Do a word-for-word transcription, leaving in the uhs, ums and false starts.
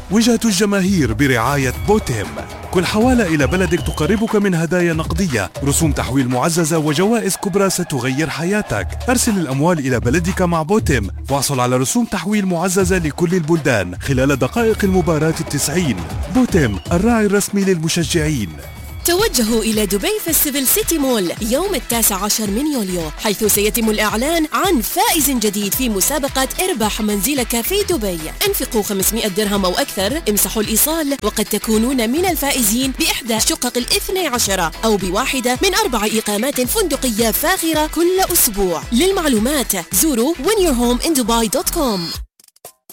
وجهة الجماهير برعاية بوتيم. كل حوالة إلى بلدك تقربك من هدايا نقدية، رسوم تحويل معززة وجوائز كبرى ستغير حياتك. أرسل الأموال إلى بلدك مع بوتيم واحصل على رسوم تحويل معززة لكل البلدان خلال دقائق المباراة التسعين. بوتيم، الراعي الرسمي للمشجعين. توجهوا إلى دبي فيستيفال سيتي مول يوم التاسع عشر من يوليو، حيث سيتم الإعلان عن فائز جديد في مسابقة اربح منزلك في دبي. انفقوا خمسمائة درهم أو أكثر، امسحوا الإيصال، وقد تكونون من الفائزين بإحدى شقق الاثني عشر أو بواحدة من أربع إقامات فندقية فاخرة كل أسبوع. للمعلومات زوروا وين يور هوم إن دبي دوت كوم.